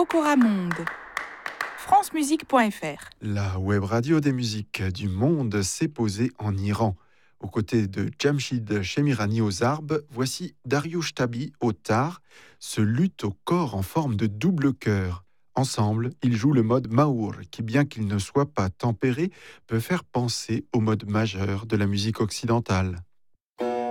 Okora Monde. francemusique.fr. La web radio des musiques du monde s'est posée en Iran. Aux côtés de Jamshid Shemirani aux zarbes, voici Dariush Tabi au tar, ce luth au corps en forme de double chœur. Ensemble, ils jouent le mode maour, qui bien qu'il ne soit pas tempéré, peut faire penser au mode majeur de la musique occidentale.